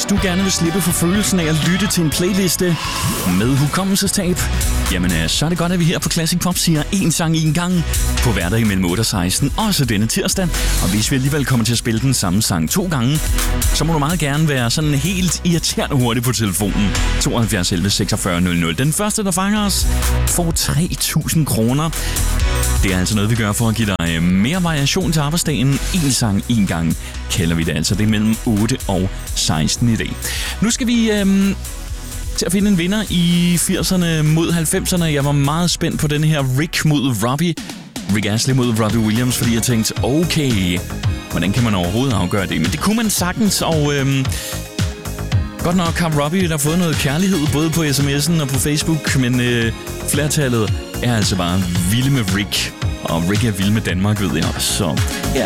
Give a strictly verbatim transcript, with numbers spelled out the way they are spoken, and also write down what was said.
hvis du gerne vil slippe for følelsen af at lytte til en playliste med hukommelsestab, jamen så er det godt, at vi her på Classic Pop siger en sang en gang på hverdag mellem otte og seksten, også denne tirsdag. Og hvis vi alligevel kommer til at spille den samme sang to gange, så må du meget gerne være sådan helt irriterende hurtig på telefonen. tooghalvfjerds elleve seksogfyrre nul nul. Den første, der fanger os, får tre tusind kroner. Det er altså noget, vi gør for at give dig mere variation til arbejdsdagen. En sang, en gang, kalder vi det altså. Det er mellem otte og seksten i dag. Nu skal vi øhm, til at finde en vinder i firserne mod halvfemserne. Jeg var meget spændt på den her Rick mod Robbie. Rick Astley mod Robbie Williams, fordi jeg tænkte, okay, hvordan kan man overhovedet afgøre det? Men det kunne man sagtens, og øhm, godt nok har Robbie der fået noget kærlighed, både på sms'en og på Facebook, men øh, flertallet er altså bare vilde med Rick. Og Rick er vild med Danmark, ved jeg også. Så ja.